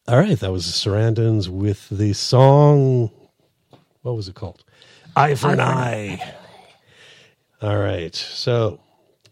All right, that was the Sarandons with the song, what was it called? Eye for an Eye. All right, so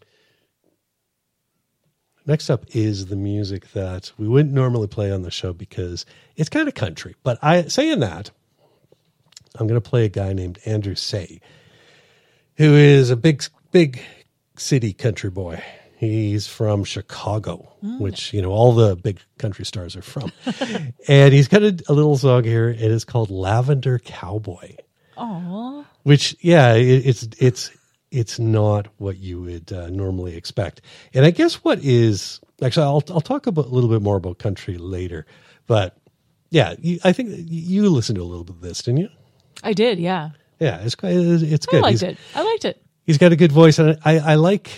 next up is the music that we wouldn't normally play on the show because it's kind of country. But saying that, I'm going to play a guy named Andrew Say, who is a big city country boy. He's from Chicago, which, all the big country stars are from. And he's got a little song here. It is called Lavender Cowboy. Aww. Which, yeah, it's not what you would normally expect. And I guess actually, I'll talk a little bit more about country later. But, yeah, I think you listened to a little bit of this, didn't you? I did, yeah. Yeah, it's good. I liked it. He's got a good voice. And I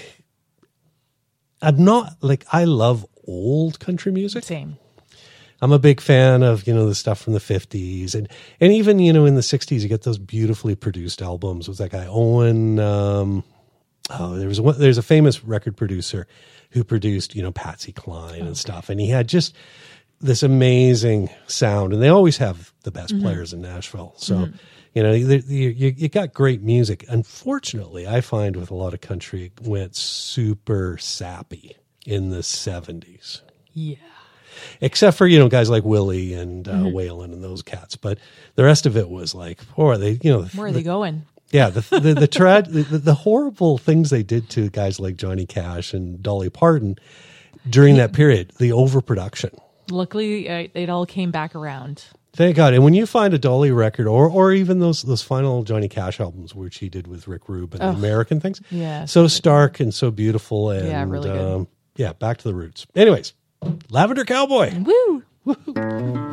love old country music. Same. I'm a big fan of, the stuff from the 50s and even, in the 60s, you get those beautifully produced albums with that guy, Owen. There's a famous record producer who produced, Patsy Cline and stuff. And he had just this amazing sound, and they always have the best players in Nashville. So, you got great music. Unfortunately, I find with a lot of country, it went super sappy in the 70s. Yeah. Except for, guys like Willie and Waylon and those cats. But the rest of it was like, where are they going? Yeah, the horrible things they did to guys like Johnny Cash and Dolly Parton during that period, the overproduction. Luckily, it all came back around. Thank God. And when you find a Dolly record or even those final Johnny Cash albums, which he did with Rick Rubin and the American things, so stark and so beautiful. And, really good. Back to the roots. Anyways, Lavender Cowboy. Woo! Woo!